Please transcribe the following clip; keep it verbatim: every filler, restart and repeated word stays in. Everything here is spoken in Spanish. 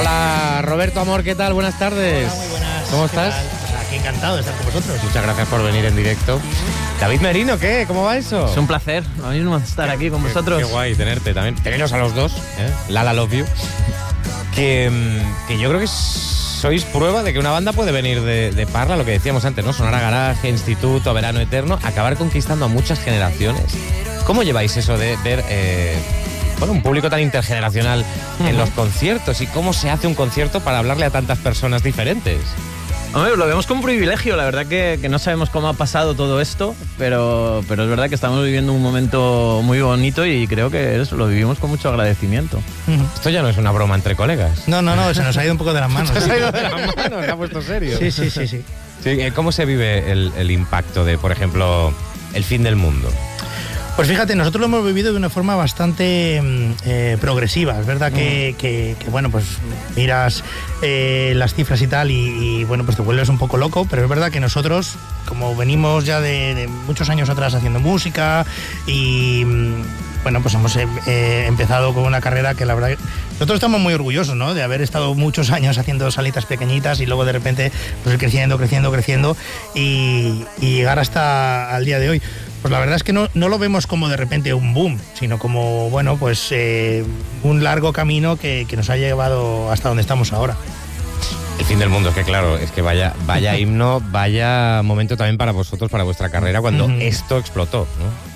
Hola, Roberto Amor, ¿qué tal? Buenas tardes. Hola, muy buenas. ¿Cómo estás? Pues aquí encantado de estar con vosotros. Muchas gracias por venir en directo. David Merino, ¿qué? ¿Cómo va eso? Es un placer, lo mismo estar aquí con vosotros. Qué, qué guay tenerte también. Teneros a los dos, ¿eh? Lala Love You. Que, que yo creo que sois prueba de que una banda puede venir de, de Parla, lo que decíamos antes, ¿no? Sonar a Garaje, Instituto, Verano Eterno, acabar conquistando a muchas generaciones. ¿Cómo lleváis eso de ver eh, bueno, un público tan intergeneracional uh-huh. en los conciertos? ¿Y cómo se hace un concierto para hablarle a tantas personas diferentes? Hombre, lo vemos como un privilegio, la verdad que, que no sabemos cómo ha pasado todo esto, pero, pero es verdad que estamos viviendo un momento muy bonito y creo que eso lo vivimos con mucho agradecimiento. Uh-huh. Esto ya no es una broma entre colegas. No, no, no, se nos ha ido un poco de las manos. Se ha ido de las manos, se ha puesto serio. Sí, sí, sí, sí. sí ¿Cómo se vive el, el impacto de, por ejemplo, el fin del mundo? Pues fíjate, nosotros lo hemos vivido de una forma bastante eh, progresiva. Es verdad que, que, que bueno, pues miras eh, las cifras y tal y, y, bueno, pues te vuelves un poco loco, pero es verdad que nosotros, como venimos ya de, de muchos años atrás haciendo música y, bueno, pues hemos eh, empezado con una carrera que la verdad... Nosotros estamos muy orgullosos, ¿no?, de haber estado muchos años haciendo salitas pequeñitas y luego de repente pues ir creciendo, creciendo, creciendo y, y llegar hasta al día de hoy. Pues la verdad es que no, no lo vemos como de repente un boom, sino como, bueno, pues eh, un largo camino que, que nos ha llevado hasta donde estamos ahora. El fin del mundo, es que claro, es que vaya, vaya himno, vaya momento también para vosotros, para vuestra carrera, cuando uh-huh. esto explotó, ¿no?